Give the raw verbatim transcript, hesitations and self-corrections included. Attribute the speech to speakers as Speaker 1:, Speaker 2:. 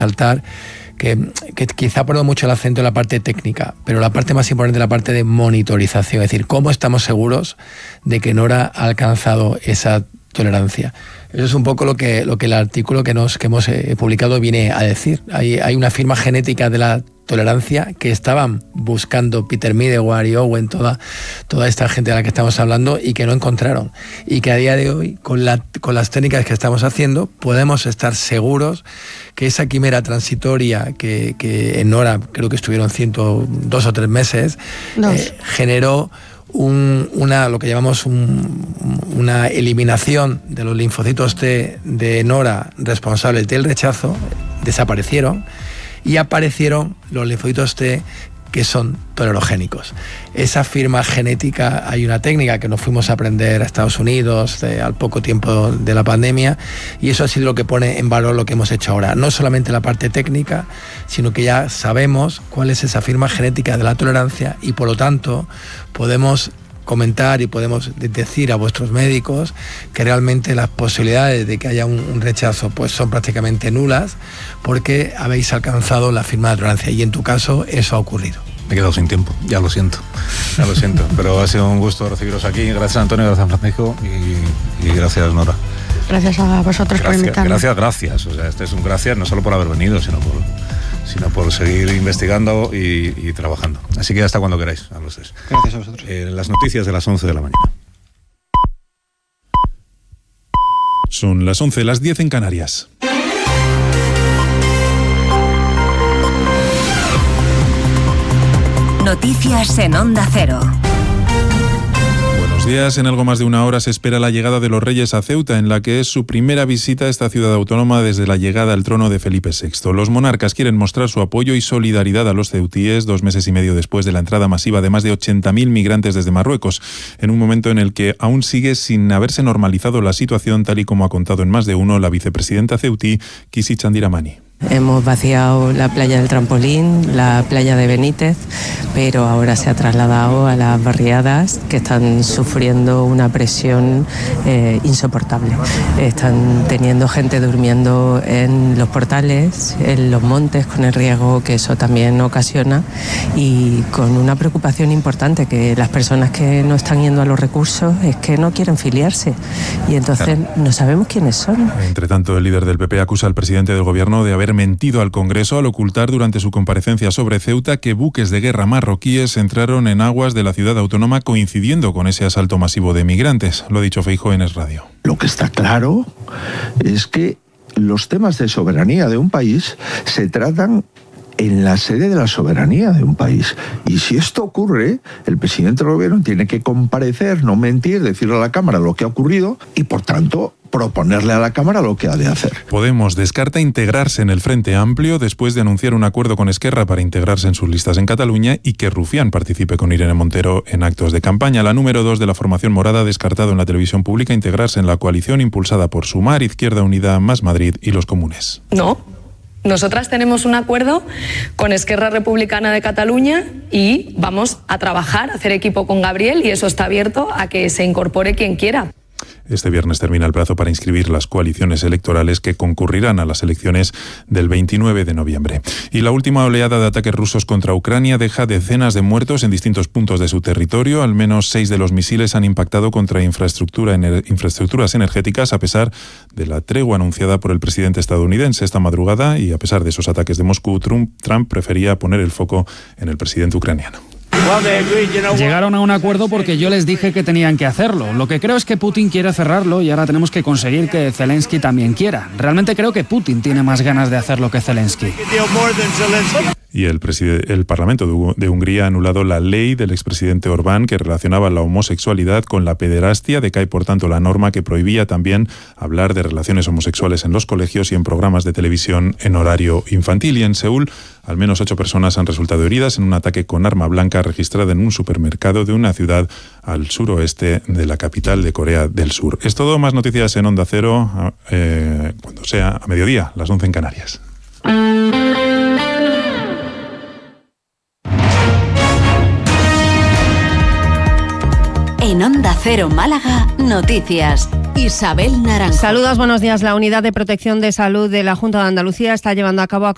Speaker 1: saltar que, que quizá ponemos mucho el acento en la parte técnica, pero la parte más importante es la parte de monitorización, es decir, cómo estamos seguros de que Nora ha alcanzado esa tolerancia. Eso es un poco lo que, lo que el artículo que, nos, que hemos eh, publicado viene a decir. Hay, hay una firma genética de la tolerancia que estaban buscando Peter Medawar y Owen, toda, toda esta gente de la que estamos hablando, y que no encontraron. Y que a día de hoy, con, la, con las técnicas que estamos haciendo, podemos estar seguros que esa quimera transitoria que, que en Nora creo que estuvieron ciento dos o tres meses, eh, generó Un, una, lo que llamamos un, una eliminación de los linfocitos T de Nora responsables del rechazo, desaparecieron y aparecieron los linfocitos T que son tolerogénicos. Esa firma genética, hay una técnica que nos fuimos a aprender a Estados Unidos eh, al poco tiempo de la pandemia, y eso ha sido lo que pone en valor lo que hemos hecho ahora. No solamente la parte técnica, sino que ya sabemos cuál es esa firma genética de la tolerancia y por lo tanto podemos comentar y podemos decir a vuestros médicos que realmente las posibilidades de que haya un, un rechazo pues son prácticamente nulas porque habéis alcanzado la firma de tolerancia y en tu caso eso ha ocurrido.
Speaker 2: Me he quedado sin tiempo, ya lo siento, ya lo siento, pero ha sido un gusto recibiros aquí. Gracias Antonio, gracias Francisco y, y gracias Nora.
Speaker 3: Gracias a vosotros
Speaker 2: gracias,
Speaker 3: por invitarme.
Speaker 2: Gracias, gracias, o sea, este es un gracias no solo por haber venido, sino por... sino por seguir investigando y, y trabajando. Así que hasta cuando queráis, a los tres.
Speaker 4: Gracias a vosotros.
Speaker 2: Eh, las noticias de las once de la mañana.
Speaker 5: Son las once, las diez en Canarias.
Speaker 6: Noticias en Onda Cero.
Speaker 5: Buenos días. En algo más de una hora se espera la llegada de los Reyes a Ceuta, en la que es su primera visita a esta ciudad autónoma desde la llegada al trono de Felipe sexto. Los monarcas quieren mostrar su apoyo y solidaridad a los ceutíes dos meses y medio después de la entrada masiva de más de ochenta mil migrantes desde Marruecos, en un momento en el que aún sigue sin haberse normalizado la situación, tal y como ha contado en más de uno la vicepresidenta ceutí, Kisi Chandiramani.
Speaker 7: Hemos vaciado la playa del Trampolín, la playa de Benítez, pero ahora se ha trasladado a las barriadas que están sufriendo una presión eh, insoportable. Están teniendo gente durmiendo en los portales, en los montes, con el riesgo que eso también ocasiona y con una preocupación importante, que las personas que no están yendo a los recursos es que no quieren filiarse y entonces claro, no sabemos quiénes son.
Speaker 5: Entre tanto, el líder del P P acusa al presidente del gobierno de haber mentido al Congreso al ocultar durante su comparecencia sobre Ceuta que buques de guerra marroquíes entraron en aguas de la ciudad autónoma coincidiendo con ese asalto masivo de migrantes. Lo ha dicho Feijóo en Es Radio.
Speaker 8: Lo que está claro es que los temas de soberanía de un país se tratan en la sede de la soberanía de un país. Y si esto ocurre, el presidente del gobierno tiene que comparecer, no mentir, decirle a la Cámara lo que ha ocurrido y, por tanto, proponerle a la Cámara lo que ha de hacer.
Speaker 5: Podemos descarta integrarse en el Frente Amplio después de anunciar un acuerdo con Esquerra para integrarse en sus listas en Cataluña y que Rufián participe con Irene Montero en actos de campaña. La número dos de la formación morada ha descartado en la televisión pública integrarse en la coalición impulsada por Sumar, Izquierda Unida, Más Madrid y Los Comunes.
Speaker 9: No. Nosotras tenemos un acuerdo con Esquerra Republicana de Cataluña y vamos a trabajar, a hacer equipo con Gabriel y eso está abierto a que se incorpore quien quiera.
Speaker 5: Este viernes termina el plazo para inscribir las coaliciones electorales que concurrirán a las elecciones del veintinueve de noviembre. Y la última oleada de ataques rusos contra Ucrania deja decenas de muertos en distintos puntos de su territorio. Al menos seis de los misiles han impactado contra infraestructura, ener, infraestructuras energéticas, a pesar de la tregua anunciada por el presidente estadounidense esta madrugada. Y a pesar de esos ataques de Moscú, Trump, Trump prefería poner el foco en el presidente ucraniano.
Speaker 10: Llegaron a un acuerdo porque yo les dije que tenían que hacerlo. Lo que creo es que Putin quiere cerrarlo y ahora tenemos que conseguir que Zelensky también quiera. Realmente creo que Putin tiene más ganas de hacerlo que Zelensky.
Speaker 5: Y el, el Parlamento de, de Hungría ha anulado la ley del expresidente Orbán que relacionaba la homosexualidad con la pederastia. Decae, por tanto, la norma que prohibía también hablar de relaciones homosexuales en los colegios y en programas de televisión en horario infantil. Y en Seúl, al menos ocho personas han resultado heridas en un ataque con arma blanca registrado en un supermercado de una ciudad al suroeste de la capital de Corea del Sur. Es todo. Más noticias en Onda Cero, eh, cuando sea a mediodía, las once en Canarias.
Speaker 6: En Onda Cero Málaga, noticias. Isabel Naranjo.
Speaker 3: Saludos, buenos días. La Unidad de Protección de Salud de la Junta de Andalucía está llevando a cabo